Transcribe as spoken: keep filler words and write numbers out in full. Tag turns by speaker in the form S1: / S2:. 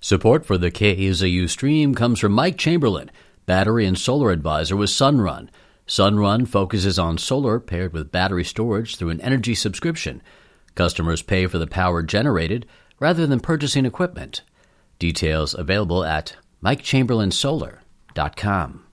S1: Support for the K A Z U stream comes from Mike Chamberlain, Battery and Solar Advisor with Sunrun. Sunrun focuses on solar paired with battery storage through an energy subscription. Customers pay for the power generated rather than purchasing equipment. Details available at mike chamberlain solar dot com.